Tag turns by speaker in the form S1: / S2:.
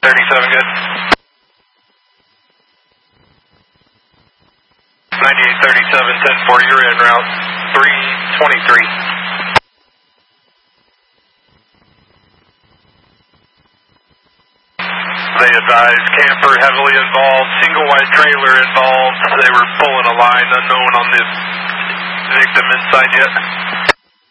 S1: 37 good. 9837, 10-4, you're in route 323. They advised camper heavily involved, single wide trailer involved. They were pulling a line, unknown on the victim inside yet.